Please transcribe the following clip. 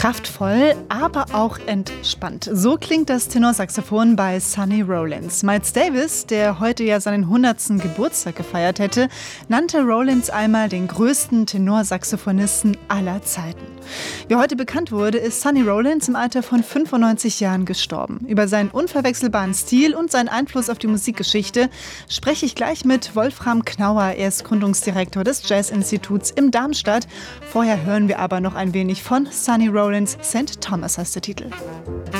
Kraftvoll, aber auch entspannt. So klingt das Tenorsaxophon bei Sonny Rollins. Miles Davis, der heute ja seinen 100. Geburtstag gefeiert hätte, nannte Rollins einmal den größten Tenorsaxophonisten aller Zeiten. Wie heute bekannt wurde, ist Sonny Rollins im Alter von 95 Jahren gestorben. Über seinen unverwechselbaren Stil und seinen Einfluss auf die Musikgeschichte spreche ich gleich mit Wolfram Knauer. Er ist Gründungsdirektor des Jazz-Instituts in Darmstadt. Vorher hören wir aber noch ein wenig von Sonny Rollins. St. Thomas heißt der Titel.